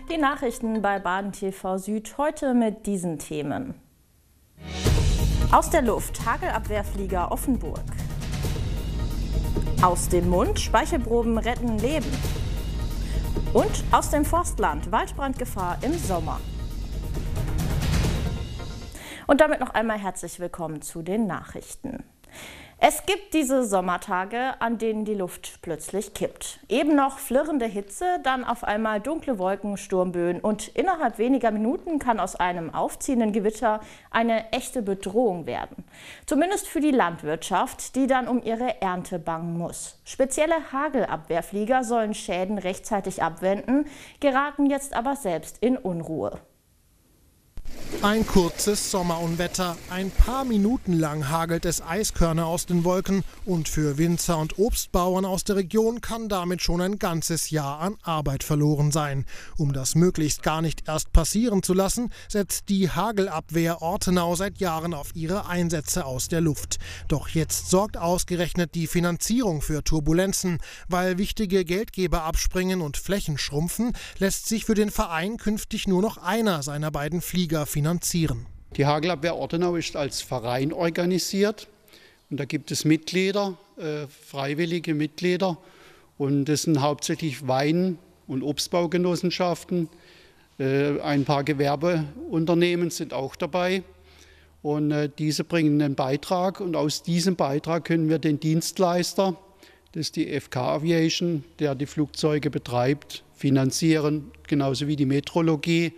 Die Nachrichten bei Baden TV Süd heute mit diesen Themen. Aus der Luft Hagelabwehrflieger Offenburg. Aus dem Mund Speichelproben retten Leben. Und aus dem Forstland Waldbrandgefahr im Sommer. Und damit noch einmal herzlich willkommen zu den Nachrichten. Es gibt diese Sommertage, an denen die Luft plötzlich kippt. Eben noch flirrende Hitze, dann auf einmal dunkle Wolken, Sturmböen und innerhalb weniger Minuten kann aus einem aufziehenden Gewitter eine echte Bedrohung werden. Zumindest für die Landwirtschaft, die dann um ihre Ernte bangen muss. Spezielle Hagelabwehrflieger sollen Schäden rechtzeitig abwenden, geraten jetzt aber selbst in Unruhe. Ein kurzes Sommerunwetter. Ein paar Minuten lang hagelt es Eiskörner aus den Wolken und für Winzer und Obstbauern aus der Region kann damit schon ein ganzes Jahr an Arbeit verloren sein. Um das möglichst gar nicht erst passieren zu lassen, setzt die Hagelabwehr Ortenau seit Jahren auf ihre Einsätze aus der Luft. Doch jetzt sorgt ausgerechnet die Finanzierung für Turbulenzen. Weil wichtige Geldgeber abspringen und Flächen schrumpfen, lässt sich für den Verein künftig nur noch einer seiner beiden Flieger finanzieren. Die Hagelabwehr Ortenau ist als Verein organisiert und da gibt es Mitglieder, freiwillige Mitglieder, und das sind hauptsächlich Wein- und Obstbaugenossenschaften. Ein paar Gewerbeunternehmen sind auch dabei und diese bringen einen Beitrag, und aus diesem Beitrag können wir den Dienstleister, das ist die FK Aviation, der die Flugzeuge betreibt, finanzieren, genauso wie die Metrologie,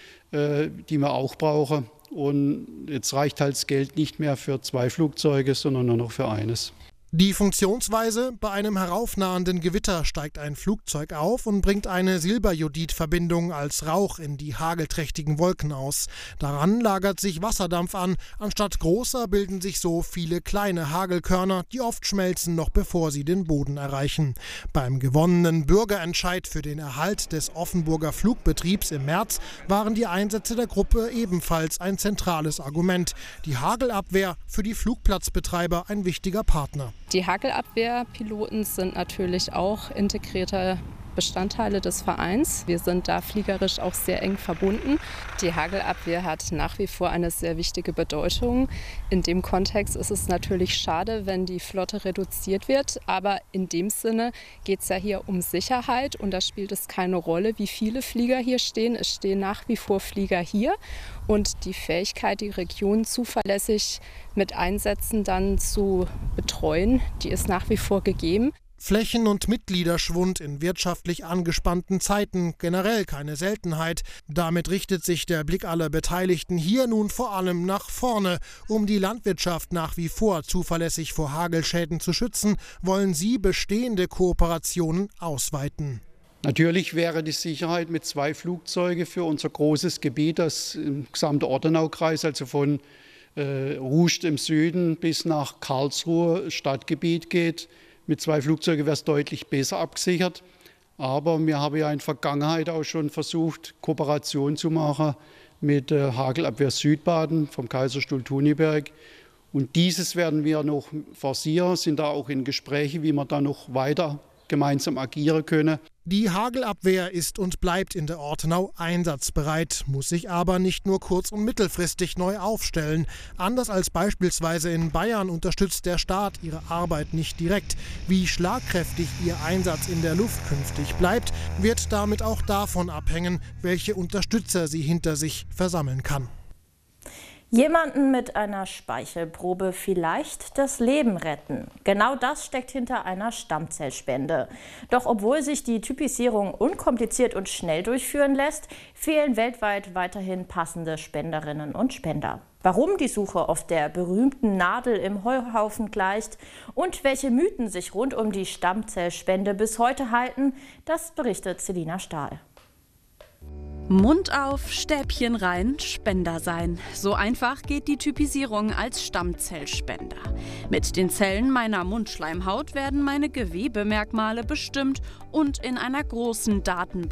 die wir auch brauchen. Und jetzt reicht halt das Geld nicht mehr für 2 Flugzeuge, sondern nur noch für eines. Die Funktionsweise: Bei einem heraufnahenden Gewitter steigt ein Flugzeug auf und bringt eine Silberjodid-Verbindung als Rauch in die hagelträchtigen Wolken aus. Daran lagert sich Wasserdampf an. Anstatt großer bilden sich so viele kleine Hagelkörner, die oft schmelzen, noch bevor sie den Boden erreichen. Beim gewonnenen Bürgerentscheid für den Erhalt des Offenburger Flugbetriebs im März waren die Einsätze der Gruppe ebenfalls ein zentrales Argument. Die Hagelabwehr für die Flugplatzbetreiber ein wichtiger Partner. Die Hagelabwehrpiloten sind natürlich auch integrierte Bestandteile des Vereins. Wir sind da fliegerisch auch sehr eng verbunden. Die Hagelabwehr hat nach wie vor eine sehr wichtige Bedeutung. In dem Kontext ist es natürlich schade, wenn die Flotte reduziert wird. Aber in dem Sinne geht es ja hier um Sicherheit, und da spielt es keine Rolle, wie viele Flieger hier stehen. Es stehen nach wie vor Flieger hier, und die Fähigkeit, die Region zuverlässig mit Einsätzen dann zu betreuen, die ist nach wie vor gegeben. Flächen- und Mitgliederschwund in wirtschaftlich angespannten Zeiten, generell keine Seltenheit. Damit richtet sich der Blick aller Beteiligten hier nun vor allem nach vorne. Um die Landwirtschaft nach wie vor zuverlässig vor Hagelschäden zu schützen, wollen sie bestehende Kooperationen ausweiten. Natürlich wäre die Sicherheit mit 2 Flugzeugen für unser großes Gebiet, das im gesamten Ortenaukreis, also von Ruষ্ট im Süden bis nach Karlsruhe Stadtgebiet geht. Mit 2 Flugzeugen wäre es deutlich besser abgesichert. Aber wir haben ja in der Vergangenheit auch schon versucht, Kooperation zu machen mit Hagelabwehr Südbaden vom Kaiserstuhl Thuniberg. Und dieses werden wir noch forcieren, sind da auch in Gesprächen, wie wir da noch weiter gemeinsam agieren können. Die Hagelabwehr ist und bleibt in der Ortenau einsatzbereit, muss sich aber nicht nur kurz- und mittelfristig neu aufstellen. Anders als beispielsweise in Bayern unterstützt der Staat ihre Arbeit nicht direkt. Wie schlagkräftig ihr Einsatz in der Luft künftig bleibt, wird damit auch davon abhängen, welche Unterstützer sie hinter sich versammeln kann. Jemanden mit einer Speichelprobe vielleicht das Leben retten. Genau das steckt hinter einer Stammzellspende. Doch obwohl sich die Typisierung unkompliziert und schnell durchführen lässt, fehlen weltweit weiterhin passende Spenderinnen und Spender. Warum die Suche auf der berühmten Nadel im Heuhaufen gleicht und welche Mythen sich rund um die Stammzellspende bis heute halten, das berichtet Selina Stahl. Mund auf, Stäbchen rein, Spender sein. So einfach geht die Typisierung als Stammzellspender. Mit den Zellen meiner Mundschleimhaut werden meine Gewebemerkmale bestimmt und in einer großen Datenbank